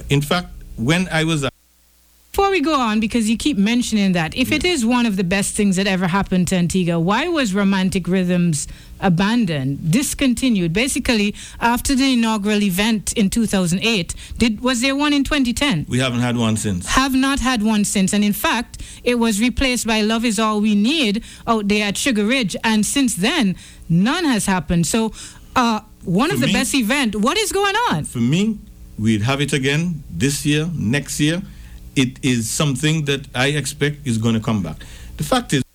In fact, when I was Before we go on, because you keep mentioning that, if it is one of the best things that ever happened to Antigua, why was Romantic Rhythms abandoned, discontinued? Basically, after the inaugural event in 2008, was there one in 2010? we haven't had one since. Have not had one since. And in fact, it was replaced by Love Is All We Need out there at Sugar Ridge. And since then, none has happened. So one of the best event, what is going on? For me, we'd have it again this year, next year. It is something that I expect is going to come back. The fact is,